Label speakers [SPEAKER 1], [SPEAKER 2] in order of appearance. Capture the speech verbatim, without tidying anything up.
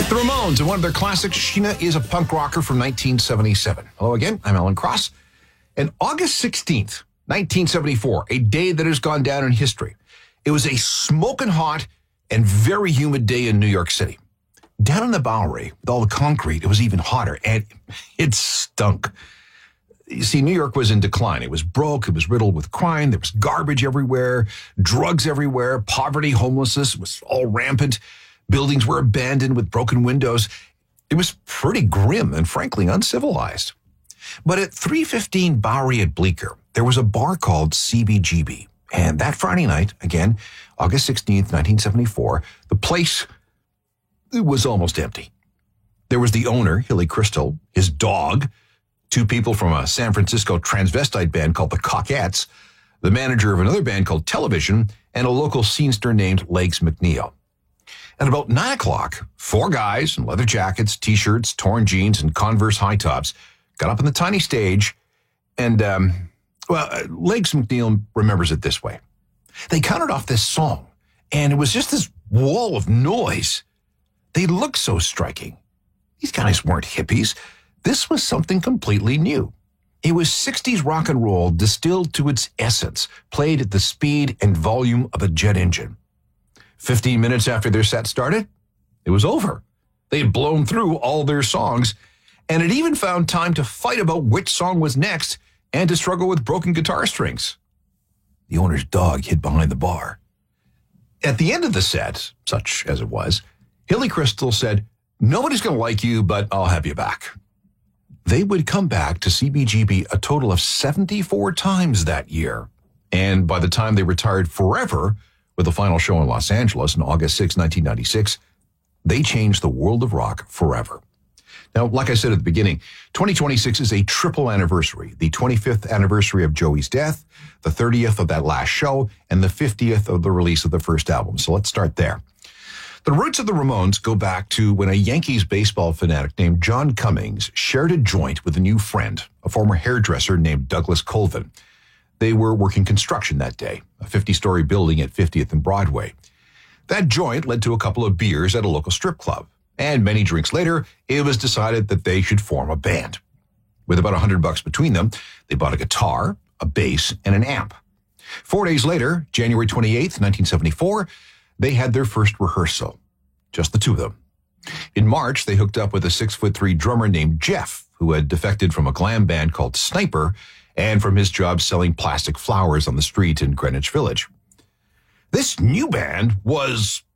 [SPEAKER 1] The Ramones, and one of their classics, Sheena is a Punk Rocker from nineteen seventy-seven. Hello again, I'm Alan Cross. And August sixteenth, nineteen seventy-four, a day that has gone down in history. It was a smoking hot and very humid day in New York City. Down in the Bowery, with all the concrete, it was even hotter, and it stunk. You see, New York was in decline. It was broke. It was riddled with crime. There was garbage everywhere, drugs everywhere, poverty, homelessness was all rampant. Buildings were abandoned with broken windows. It was pretty grim and, frankly, uncivilized. But at three fifteen Bowery at Bleecker, there was a bar called C B G B. And that Friday night, again, August sixteenth, nineteen seventy-four, the place was almost empty. There was the owner, Hilly Crystal, his dog, two people from a San Francisco transvestite band called the Cockettes, the manager of another band called Television, and a local scenester named Legs McNeil. At about nine o'clock, four guys in leather jackets, T-shirts, torn jeans, and Converse high tops got up on the tiny stage, and, um, well, uh, Legs McNeil remembers it this way. They counted off this song, and it was just this wall of noise. They looked so striking. These guys weren't hippies. This was something completely new. It was sixties rock and roll distilled to its essence, played at the speed and volume of a jet engine. Fifteen minutes after their set started, it was over. They had blown through all their songs, and had even found time to fight about which song was next and to struggle with broken guitar strings. The owner's dog hid behind the bar. At the end of the set, such as it was, Hilly Crystal said, "Nobody's going to like you, but I'll have you back." They would come back to C B G B a total of seventy-four times that year. And by the time they retired forever, with the final show in Los Angeles on August sixth, nineteen ninety-six, they changed the world of rock forever. Now, like I said at the beginning, twenty twenty-six is a triple anniversary. The twenty-fifth anniversary of Joey's death, the thirtieth of that last show, and the fiftieth of the release of the first album. So let's start there. The roots of the Ramones go back to when a Yankees baseball fanatic named John Cummings shared a joint with a new friend, a former hairdresser named Douglas Colvin. They were working construction that day, a fifty-story building at fiftieth and Broadway. That joint led to a couple of beers at a local strip club, and many drinks later, it was decided that they should form a band. With about a hundred bucks between them, they bought a guitar, a bass, and an amp. Four days later, January twenty-eighth, nineteen seventy-four, they had their first rehearsal, just the two of them. In March, they hooked up with a six-foot-three drummer named Jeff, who had defected from a glam band called Sniper, and from his job selling plastic flowers on the street in Greenwich Village. This new band was